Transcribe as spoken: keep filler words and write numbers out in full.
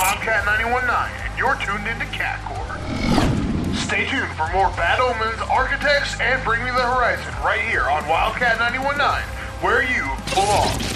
Wildcat ninety-one point nine, and you're tuned into Catcore. Stay tuned for more Bad Omens, Architects, and Bring Me the Horizon right here on Wildcat ninety-one point nine, where you belong.